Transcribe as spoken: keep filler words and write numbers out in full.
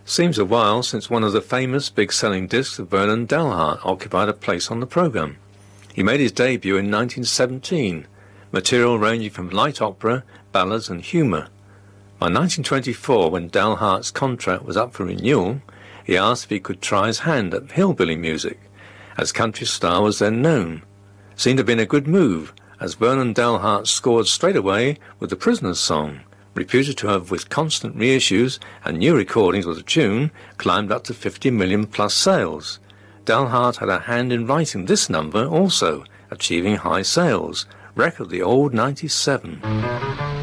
Seems a while since one of the famous big-selling discs of Vernon Dalhart occupied a place on the programme. He made his debut in nineteen seventeen, material ranging from light opera, ballads and humour. By nineteen twenty-four, when Dalhart's contract was up for renewal, he asked if he could try his hand at hillbilly music, as country star was then known. Seemed to have been a good move, as Vernon Dalhart scored straight away with the Prisoner's Song, reputed to have, with constant reissues and new recordings of the tune, climbed up to fifty million plus sales. Dalhart had a hand in writing this number also, achieving high sales, record the old ninety-seven.